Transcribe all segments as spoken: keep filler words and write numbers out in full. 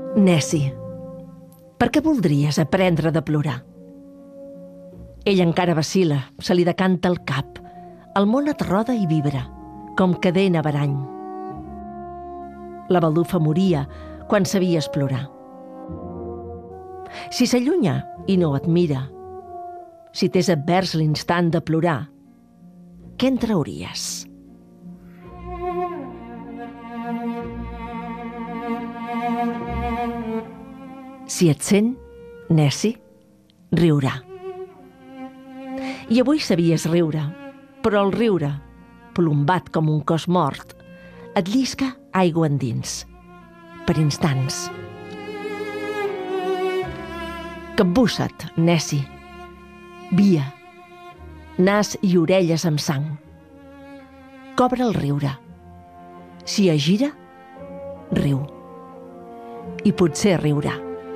Neci, per què voldries aprendre de plorar? Ell encara vacila, se li decanta el cap. El món et roda i vibra, com cadena averany. La baldufa moria quan sabies plorar. Si s'allunya i no et mira, si t'és advers l'instant de plorar, què en trauries? Si et sent, neci, riurà. I avui sabies riure, però el riure, plombat com un cos mort, et llisca aigua endins, per instants. Capbussa't, neci, via, nas i orelles amb sang. Cobra el riure. Si es gira, riu. I potser riurà.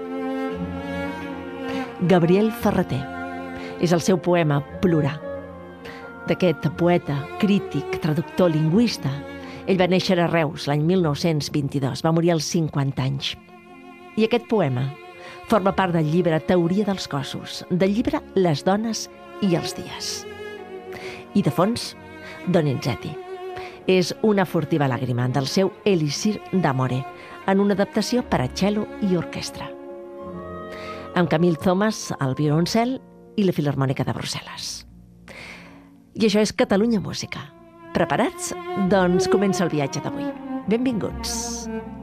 Gabriel Ferrater. És el seu poema Plorar. D'aquest poeta, crític, traductor, lingüista, ell va néixer a Reus l'any mil nou-cents vint-i-dos, va morir als cinquanta anys. I aquest poema forma part del llibre Teoria dels cossos, del llibre Les dones i els dies. I de fons, Donizetti. És una furtiva làgrima del seu Elixir d'amore, en una adaptació per a cello i orquestra. Amb Camille Thomas al violoncel i la Filharmònica de Brussel·les. I això és Catalunya Música. Preparats? Doncs comença el viatge d'avui. Benvinguts.